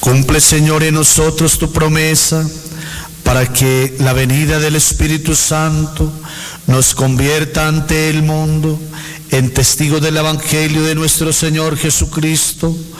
Cumple, Señor, en nosotros tu promesa, para que la venida del Espíritu Santo nos convierta ante el mundo en testigos del Evangelio de nuestro Señor Jesucristo,